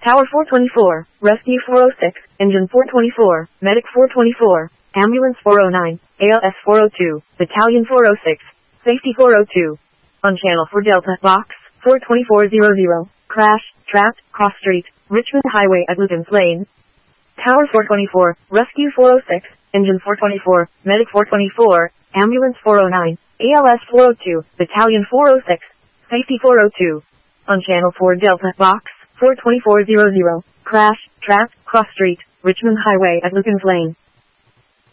Tower 424, Rescue 406, Engine 424, Medic 424, Ambulance 409, ALS 402, Battalion 406, Safety 402. On Channel 4 Delta, Box 42400, Crash, Trapped, Cross Street, Richmond Highway at Luton's Lane. Tower 424, Rescue 406, Engine 424, Medic 424, Ambulance 409, ALS 402, Battalion 406, Safety 402. On Channel 4 Delta, Box 42400, Crash, Trapped, Cross Street, Richmond Highway at Luton's Lane.